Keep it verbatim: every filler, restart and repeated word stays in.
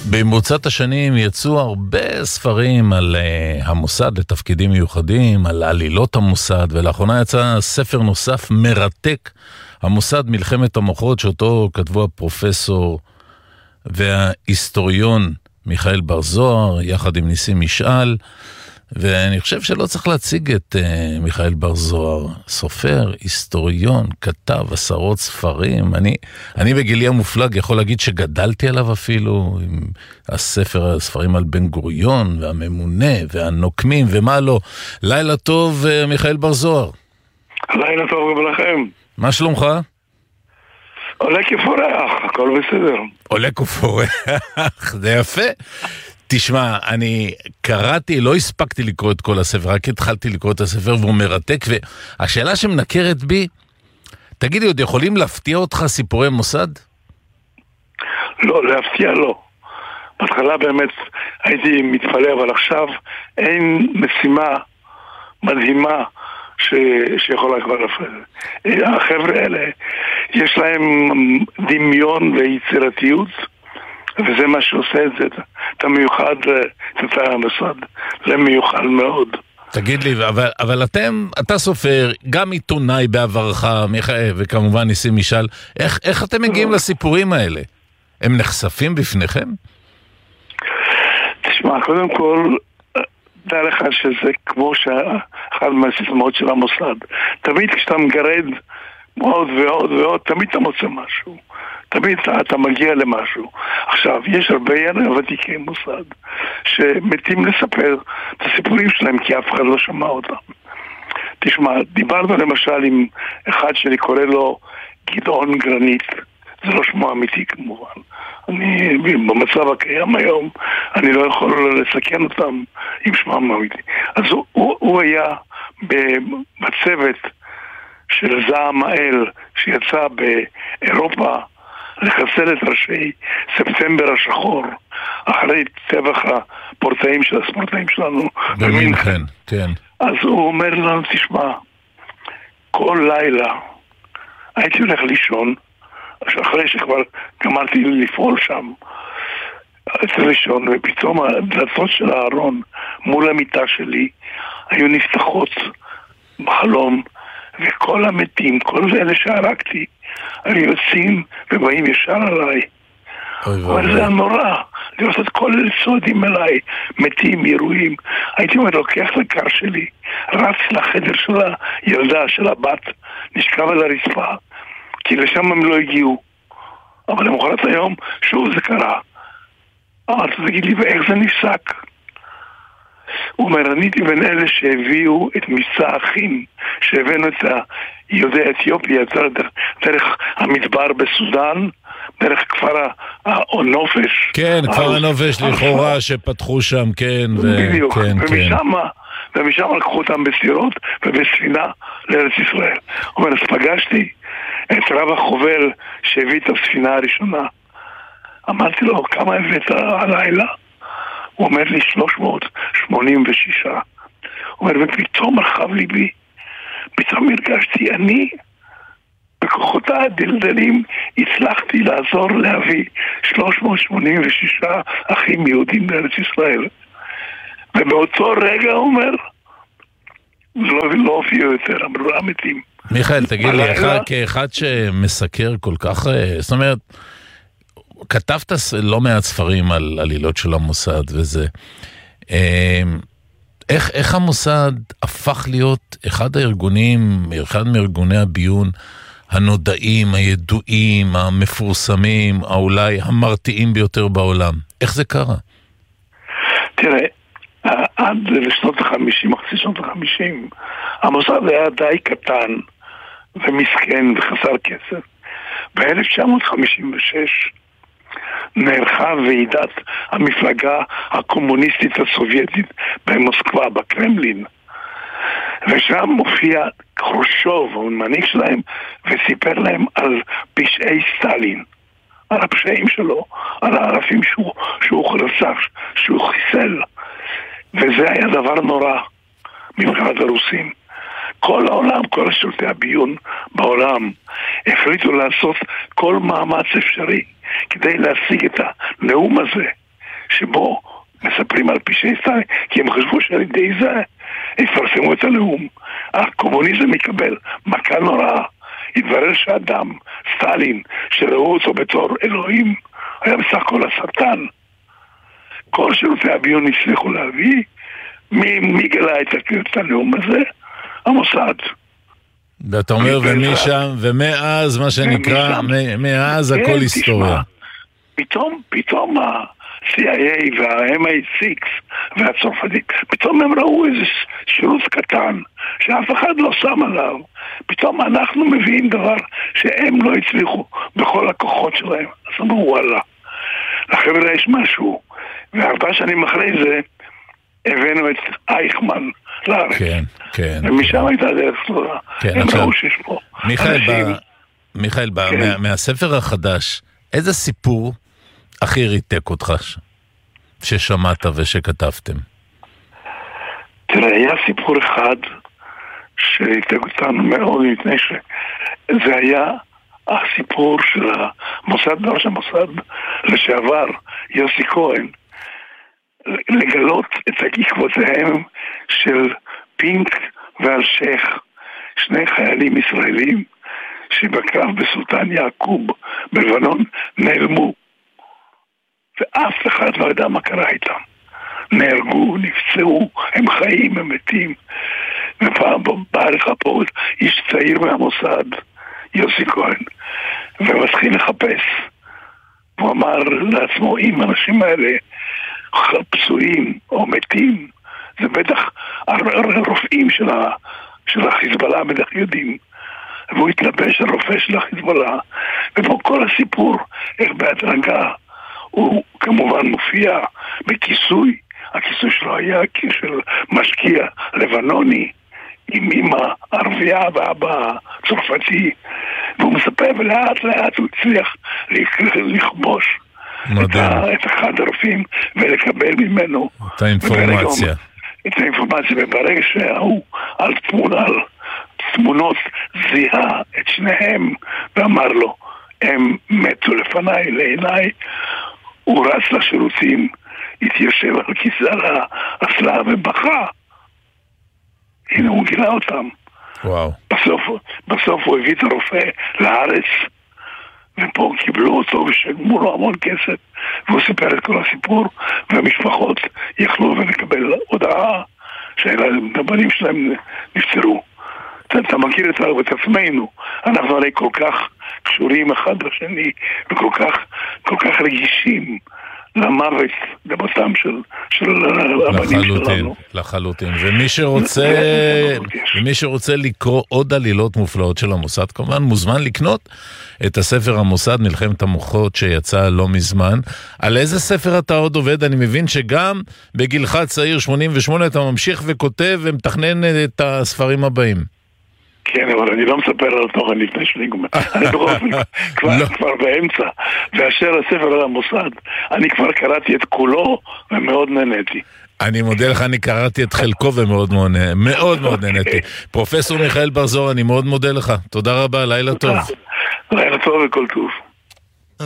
במרוצת השנים יצאו הרבה ספרים על uh, המוסד לתפקידים מיוחדים, על עלילות המוסד, ולאחרונה יצא ספר נוסף מרתק, המוסד מלחמת המוחות, שאותו כתבו הפרופסור וההיסטוריון מיכאל בר זוהר, יחד עם ניסים משאל, ואני חושב שלא צריך להציג את uh, מיכאל בר זוהר, סופר, היסטוריון, כתב עשרות ספרים. אני, אני בגילי המופלג יכול להגיד שגדלתי עליו אפילו, עם הספר, הספרים על בן גוריון, והממונה, והנוקמים, ומה לא. לילה טוב, uh, מיכאל בר זוהר. לילה טוב גם לכם. מה שלומך? עולה כפורח, הכל בסדר. עולה כפורח, זה יפה. תשמע, אני קראתי, לא הספקתי לקרוא את כל הספר, רק התחלתי לקרוא את הספר והוא מרתק, והשאלה שמנקרת בי, תגידי, עוד יכולים להפתיע אותך סיפורי מוסד? לא, להפתיע לא. בהתחלה באמת הייתי מתפלא, אבל עכשיו אין משימה מדהימה ש... שיכולה כבר להפתיע. החבר'ה האלה, יש להם דמיון ויצירתיות, וזה מה שעושה את זה, אתה מיוחד, אתה המוסד, זה מיוחד מאוד. תגיד לי, אבל, אבל אתם, אתה סופר, גם עיתונאי בעברך, מיכאל, וכמובן ניסים משאל, איך, איך אתם מגיעים לסיפורים האלה? הם נחשפים בפניכם? תשמע, קודם כל, דע לך שזה כמו שאחד מהסיסמאות של המוסד. תמיד כשאתה מגרד עוד ועוד ועוד, תמיד אתה מוצא משהו. תמיד אתה, אתה מגיע למשהו. עכשיו, יש הרבה ותיקי מוסד שמתים לספר את הסיפורים שלהם כי אף אחד לא שמע אותם. תשמע, דיברנו למשל עם אחד שאני קורא לו גדעון גרנית. זה לא שמו אמיתי כמובן. אני, במצב הקיים היום, אני לא יכול לסכן אותם עם שמם אמיתי. אז הוא, הוא, הוא היה בצוות של זעם האל שיצא באירופה לחסל את ראשי ספטמבר השחור אחרי טבח הפורטאים של הספורטאים שלנו במינכן, כן. אז הוא אומר לנו, תשמע, כל לילה הייתי הולך לישון אחרי שכבר גמרתי לפעול שם, הייתי לישון, ופתאום הדלתות של הארון מול המיטה שלי היו נפתחות בחלום, וכל המתים, כל אלה שהרקתי, היו יוצאים ובאים ישר עליי. אבל זה היה נורא, לראות את כל אלה צועדים אליי, מתים, ירויים. הייתי אומר, לוקח לקר שלי, רץ לחדר של הילדה, של הבת, נשכב על הרצפה, כי לשם הם לא הגיעו. אבל למחרת היום, שוב זה קרה. אבל תגיד לי, ואיך זה נפסק? הוא אומר, אני הייתי בין אלה שהביאו את מבצע האחים, שהבאנו את יהודי אתיופיה דרך, דרך המדבר בסודן, דרך כפר הנופש. כן, כפר הנופש לכאורה שפתחו שם, כן. בדיוק, כן, ומשם, כן. ומשם לקחו אותם בסירות ובספינה לארץ ישראל. הוא אומר, אז פגשתי את רב החובל שהביא את הספינה הראשונה. אמרתי לו, כמה הבאת הלילה? הוא אומר לי שלוש מאות שמונים ושש. הוא אומר, ופתאום רחב ליבי, פתאום הרגשתי, אני בכוחותיי הדלדלים הצלחתי לעזור להביא שלוש מאות שמונים ושש אחים יהודים בארץ ישראל. ובאותו רגע הוא אומר, לא, לא הופיעו יותר, אמרו המתים. מיכאל, תגיד לי, אחד, כאחד שמסקר כל כך, זאת אומרת, כתבת לא מעט ספרים על עלילות של המוסד וזה. איך, איך המוסד הפך להיות אחד הארגונים, אחד מארגוני הביון הנודעים, הידועים, המפורסמים, אולי המרתיעים ביותר בעולם? איך זה קרה? תראה, עד לשנות החמישים, חצי שנות החמישים, המוסד היה די קטן ומסכן וחסר כסף. ב-אלף תשע מאות חמישים ושש נערכה ועידת המפלגה הקומוניסטית הסובייטית במוסקבה, בקרמלין, ושם מופיע חרושוב, הוא מנהיג שלהם, וסיפר להם על פשעי סטלין, על הפשעים שלו, על הערפים שהוא, שהוא רצח, שהוא חיסל, וזה היה דבר נורא מבחינת הרוסים. כל העולם, כל שולטי הביון בעולם החליטו לעשות כל מאמץ אפשרי כדי להשיג את הנאום הזה, שבו מספרים על פשעי סטלין, כי הם חשבו שעל ידי זה יפרסמו את הנאום. הקומוניזם מקבל מכה נוראה. התברר שאדם, סטלין, שראו אותו בתור אלוהים, היה בסך הכל השטן. כל שירותי הביון הצליחו להביא, מי, מי גלה את הנאום הזה? המוסד. ואתה אומר, ומשם, ומאז, מה שנקרא, מאז הכל היסטוריה. פתאום, פתאום ה-סי איי איי וה-אם איי סיקס והצרפתים, פתאום הם ראו איזה שירות קטן, שאף אחד לא שם עליו. פתאום אנחנו מביאים דבר שהם לא הצליחו בכל הכוחות שלהם. אז אמרו, וואלה, לחבר'ה יש משהו. וארבע שנים אחרי זה, הבאנו את אייכמן לארץ. כן, כן. ומשם הייתה דרך סלולה. כן, הם עכשיו, ראו שיש פה מיכאל, אנשים. בא, מיכאל, בא, כן. מה, מהספר החדש, איזה סיפור הכי ריתק אותך ש... ששמעת ושכתבתם? תראה, היה סיפור אחד שריתק אותנו מאוד, מפני שזה היה הסיפור של המוסד, ראש המוסד לשעבר, יוסי כהן, לגלות את עקבותיהם של פינק ואלשייך, שני חיילים ישראלים שבקרב בסולטן יעקוב בלבנון נעלמו, ואף אחד לא ידע מה קרה איתם. נהרגו, נפצעו, הם חיים, הם מתים. ופעם בא לך פה איש צעיר מהמוסד, יוסי כהן, ומתחיל לחפש. הוא אמר לעצמו, אם האנשים האלה פצועים או מתים, זה בטח הרופאים של, ה, של החיזבאללה בטח יודעים. והוא התלבש על רופא של החיזבאללה, ופה כל הסיפור, איך בהדרגה, הוא כמובן מופיע בכיסוי, הכיסוי שלו היה של משקיע לבנוני, עם אמא ערבייה ואבא צרפתי, והוא מספר ולאט לאט הוא הצליח לכבוש את, ה, את אחד הרופאים ולקבל ממנו את האינפורמציה. את האינפורמציה, וברגע שהוא על תמונה, על תמונות זיהה את שניהם ואמר לו, הם מתו לפניי, לעיניי, הוא רץ לשירותים, התיישב על כיסא על האסלה ובכה. הנה הוא גילה אותם. וואו. בסוף, בסוף הוא הביא את הרופא לארץ, ופה קיבלו אותו ושלמו לו המון כסף, והוא סיפר את כל הסיפור, והמשפחות יכלו ולקבל הודעה שהבנים שלהם נפטרו. אתה, אתה מכיר את, את עצמנו, אנחנו הרי כל כך קשורים אחד לשני, וכל כך, כל כך רגישים למוות, למותם של, של הבנים שלנו. לחלוטין. ומי שרוצה, ומי שרוצה לקרוא עוד עלילות מופלאות של המוסד, כמובן מוזמן לקנות את הספר המוסד, מלחמת המוחות, שיצא לא מזמן. על איזה ספר אתה עוד עובד? אני מבין שגם בגילך צעיר שמונים ושמונה אתה ממשיך וכותב ומתכנן את הספרים הבאים. כן, אבל אני לא מספר על התוכן לפני שלי, אני כבר, כבר באמצע, ואשר הספר על המוסד, אני כבר קראתי את כולו ומאוד נהניתי. אני מודה לך, אני קראתי את חלקו ומאוד מאוד מאוד נהניתי. פרופסור מיכאל בר זוהר, אני מאוד מודה לך. תודה רבה, לילה טוב. לילה טוב וכל טוב.